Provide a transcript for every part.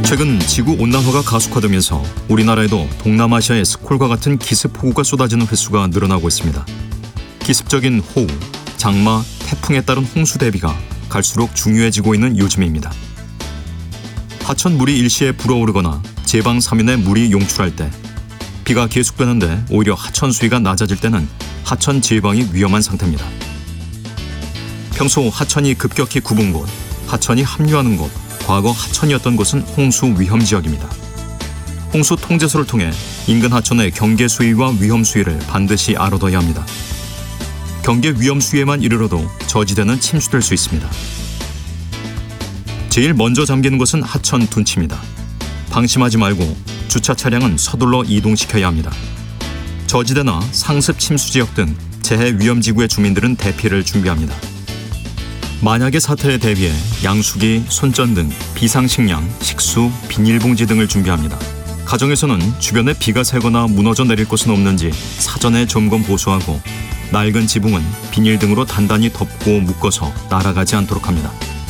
최근 지구온난화가 가속화되면서 우리나라에도 동남아시아의 스콜과 같은 기습폭우가 쏟아지는 횟수가 늘어나고 있습니다. 기습적인 호우, 장마, 태풍에 따른 홍수 대비가 갈수록 중요해지고 있는 요즘입니다. 하천 물이 일시에 불어오르거나 제방 3인에 물이 용출할 때, 비가 계속되는데 오히려 하천 수위가 낮아질 때는 하천 제방이 위험한 상태입니다. 평소 하천이 급격히 굽은 곳, 하천이 합류하는 곳, 과거 하천이었던 곳은 홍수 위험 지역입니다. 홍수 통제소를 통해 인근 하천의 경계 수위와 위험 수위를 반드시 알아둬야 합니다. 경계 위험 수위에만 이르러도 저지대는 침수될 수 있습니다. 제일 먼저 잠기는 곳은 하천 둔치입니다. 방심하지 말고 주차 차량은 서둘러 이동시켜야 합니다. 저지대나 상습 침수 지역 등 재해 위험 지구의 주민들은 대피를 준비합니다. 만약의 사태에 대비해 양수기, 손전 등 비상식량, 식수, 비닐봉지 등을 준비합니다. 가정에서는 주변에 비가 새거나 무너져 내릴 곳은 없는지 사전에 점검 보수하고 낡은 지붕은 비닐 등으로 단단히 덮고 묶어서 날아가지 않도록 합니다.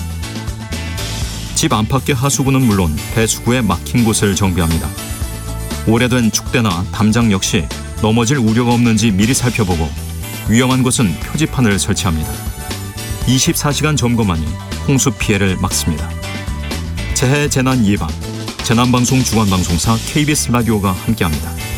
집 안팎의 하수구는 물론 배수구에 막힌 곳을 정비합니다. 오래된 축대나 담장 역시 넘어질 우려가 없는지 미리 살펴보고 위험한 곳은 표지판을 설치합니다. 24시간 점검하니 홍수 피해를 막습니다. 재해 재난 예방, 재난방송 주간방송사 KBS 라디오가 함께합니다.